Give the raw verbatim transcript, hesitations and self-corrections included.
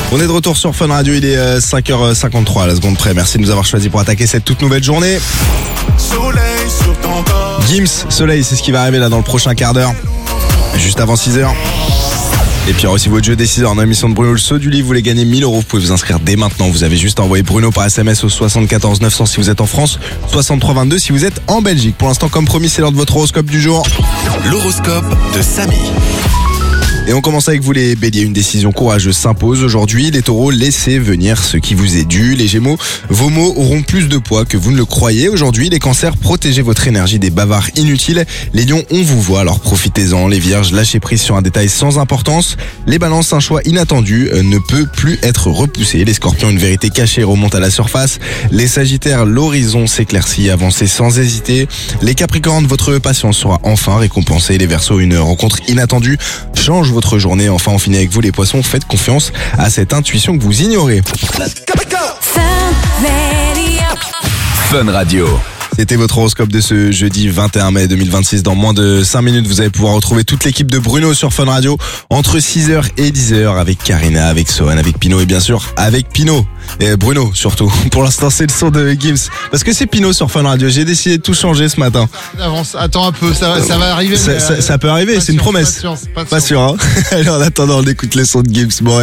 On est de retour sur Fun Radio, il est euh, cinq heures cinquante-trois à la seconde près. Merci de nous avoir choisi pour attaquer cette toute nouvelle journée. Gims, Soleil, c'est ce qui va arriver là dans le prochain quart d'heure, juste avant six heures. Et puis il y aura aussi votre jeu des six heures dans l'émission de Bruno, le saut du lit. Vous voulez gagner mille euros, vous pouvez vous inscrire dès maintenant. Vous avez juste envoyé Bruno par S M S au soixante-quatorze neuf cents si vous êtes en France, soixante-trois vingt-deux si vous êtes en Belgique. Pour l'instant, comme promis, c'est l'heure de votre horoscope du jour. L'horoscope de Samy. Et on commence avec vous les béliers, une décision courageuse s'impose aujourd'hui. Les taureaux, laissez venir ce qui vous est dû. Les gémeaux, vos mots auront plus de poids que vous ne le croyez aujourd'hui. Les cancers, protégez votre énergie des bavards inutiles. Les lions, on vous voit, alors profitez-en. Les vierges, lâchez prise sur un détail sans importance. Les balances, un choix inattendu ne peut plus être repoussé. Les scorpions, une vérité cachée remonte à la surface. Les sagittaires, l'horizon s'éclaircit, avancez sans hésiter. Les capricornes, votre patience sera enfin récompensée. Les verseaux, une rencontre inattendue change votre journée. Enfin, on finit avec vous les poissons, faites confiance à cette intuition que vous ignorez. Fun Radio. C'était votre horoscope de ce jeudi vingt et un mai deux mille vingt-six. Dans moins de cinq minutes, vous allez pouvoir retrouver toute l'équipe de Bruno sur Fun Radio entre six heures et dix heures avec Karina, avec Sohan, avec Pino et bien sûr avec Pino. Et Bruno surtout. Pour l'instant, c'est le son de Gims. Parce que c'est Pino sur Fun Radio. J'ai décidé de tout changer ce matin. Avance, attends un peu, ça va, ça va arriver. Ça, mais, ça, euh, ça peut arriver, c'est une promesse. Patience, patience. Pas sûr, hein. Alors en attendant, on écoute les sons de Gims. Bon,